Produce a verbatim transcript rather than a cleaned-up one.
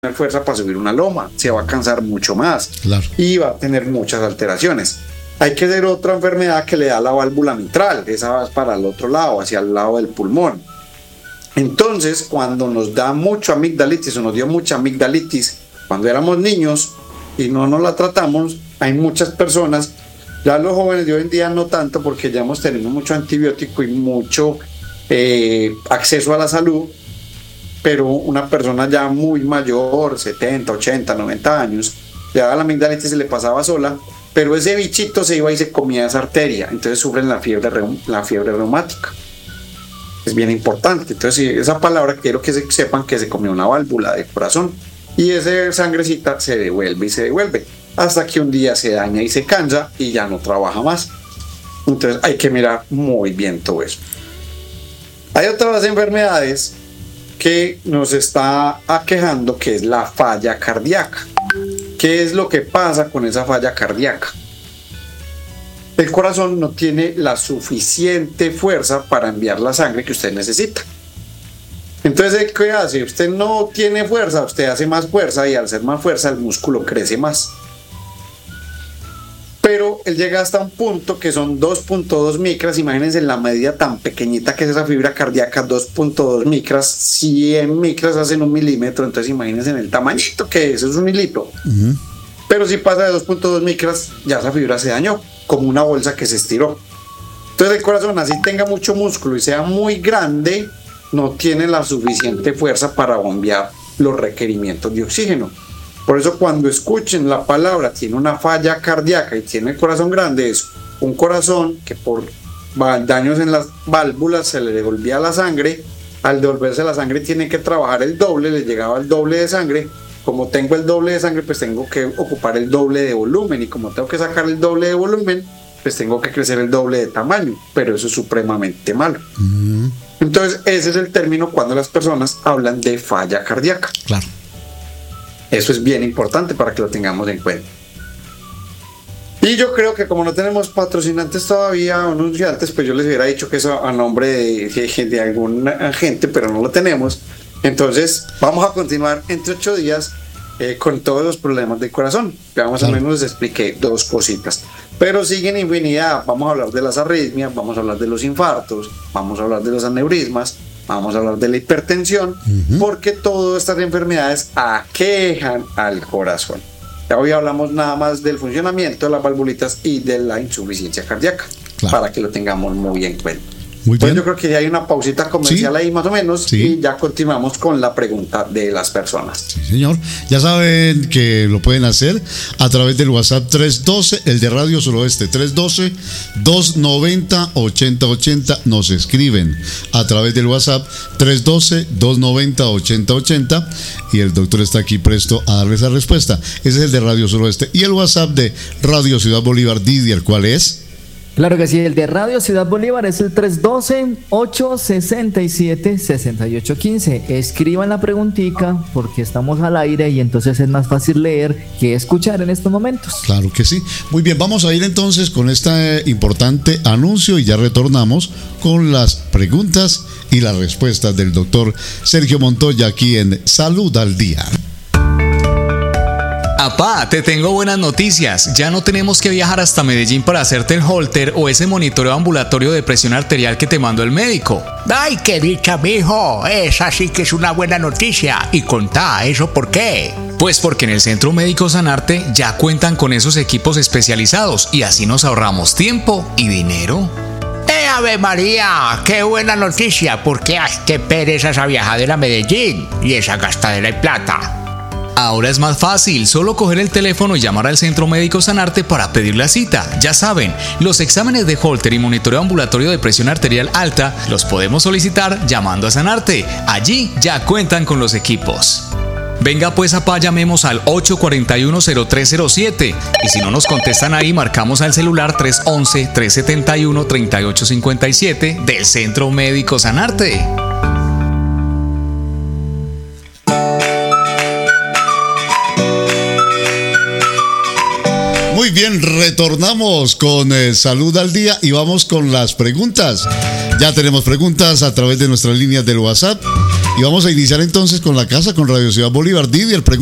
tener fuerza para subir una loma, se va a cansar mucho más, claro, y va a tener muchas alteraciones. Hay que ver otra enfermedad que le da la válvula mitral, esa va para el otro lado, hacia el lado del pulmón. Entonces, cuando nos da mucho amigdalitis o nos dio mucha amigdalitis cuando éramos niños y no nos la tratamos, hay muchas personas, ya los jóvenes de hoy en día no tanto, porque ya hemos tenido mucho antibiótico y mucho eh, acceso a la salud, pero una persona ya muy mayor, setenta, ochenta, noventa años, ya la amigdalitis se le pasaba sola, pero ese bichito se iba y se comía esa arteria, entonces sufren la fiebre, la fiebre reumática. Es bien importante. Entonces, esa palabra quiero que se, sepan que se comió una válvula de corazón y esa sangrecita se devuelve y se devuelve hasta que un día se daña y se cansa y ya no trabaja más. Entonces hay que mirar muy bien todo eso. Hay otras enfermedades que nos está aquejando, que es la falla cardíaca. ¿Qué es lo que pasa con esa falla cardíaca? El corazón no tiene la suficiente fuerza para enviar la sangre que usted necesita. Entonces, ¿qué hace? Usted no tiene fuerza, usted hace más fuerza y al hacer más fuerza el músculo crece más. Pero él llega hasta un punto que son dos punto dos micras, imagínense la medida tan pequeñita que es esa fibra cardíaca, dos punto dos micras, cien micras hacen un milímetro, entonces imagínense en el tamañito que es, es un milito. Uh-huh. Pero si pasa de dos punto dos micras, ya esa fibra se dañó, como una bolsa que se estiró. Entonces el corazón, así tenga mucho músculo y sea muy grande, no tiene la suficiente fuerza para bombear los requerimientos de oxígeno. Por eso cuando escuchen la palabra tiene una falla cardíaca y tiene el corazón grande, es un corazón que por daños en las válvulas se le devolvía la sangre. Al devolverse la sangre tiene que trabajar el doble, le llegaba el doble de sangre. Como tengo el doble de sangre, pues tengo que ocupar el doble de volumen, y como tengo que sacar el doble de volumen, pues tengo que crecer el doble de tamaño, pero eso es supremamente malo. Uh-huh. Entonces ese es el término cuando las personas hablan de falla cardíaca. Claro. Eso es bien importante para que lo tengamos en cuenta. Y yo creo que como no tenemos patrocinantes todavía, anunciantes, pues yo les hubiera dicho que eso a nombre de, de, de alguna gente, pero no lo tenemos. Entonces vamos a continuar entre ocho días eh, con todos los problemas del corazón. Ya más o menos les expliqué dos cositas, pero siguen infinidad. Vamos a hablar de las arritmias, vamos a hablar de los infartos, vamos a hablar de los aneurismas, vamos a hablar de la hipertensión, uh-huh. porque todas estas enfermedades aquejan al corazón. Ya hoy hablamos nada más del funcionamiento de las valvulitas y de la insuficiencia cardíaca, claro. para que lo tengamos muy en cuenta. Muy pues bien. Yo creo que ya hay una pausita comercial, sí, ahí más o menos, sí. y ya continuamos con la pregunta de las personas. Sí, señor. Ya saben que lo pueden hacer a través del WhatsApp tres uno dos, el de Radio Suroeste, tres uno dos, dos nueve cero, ocho cero ocho cero. Nos escriben a través del WhatsApp tres uno dos, dos nueve cero, ocho cero ocho cero, y el doctor está aquí presto a darles la respuesta. Ese es el de Radio Suroeste. Y el WhatsApp de Radio Ciudad Bolívar, Didier, ¿cuál es? Claro que sí, el de Radio Ciudad Bolívar es el tres uno dos, ocho seis siete, seis ocho uno cinco. Escriban la preguntica porque estamos al aire y entonces es más fácil leer que escuchar en estos momentos. Claro que sí. Muy bien, vamos a ir entonces con este importante anuncio y ya retornamos con las preguntas y las respuestas del doctor Sergio Montoya aquí en Salud al Día. Apá, te tengo buenas noticias. Ya no tenemos que viajar hasta Medellín para hacerte el Holter o ese monitoreo ambulatorio de presión arterial que te mandó el médico. ¡Ay, qué dicha, mijo! Esa sí que es una buena noticia. Y contá, ¿eso por qué? Pues porque en el Centro Médico Sanarte ya cuentan con esos equipos especializados y así nos ahorramos tiempo y dinero. ¡Eh, Ave María! ¡Qué buena noticia! Porque ay, qué pereza esa viajadera a Medellín y esa gastadera de plata. Ahora es más fácil, solo coger el teléfono y llamar al Centro Médico Sanarte para pedir la cita. Ya saben, los exámenes de Holter y monitoreo ambulatorio de presión arterial alta los podemos solicitar llamando a Sanarte. Allí ya cuentan con los equipos. Venga pues, apá, llamemos al ocho cuatro uno, cero tres cero siete y si no nos contestan ahí, marcamos al celular tres once, tres setenta y uno, treinta y ocho cincuenta y siete del Centro Médico Sanarte. Muy bien, retornamos con eh, Salud al Día y vamos con las preguntas. Ya tenemos preguntas a través de nuestras líneas del WhatsApp Y vamos a iniciar entonces con la casa, con Radio Ciudad Bolívar. Didier,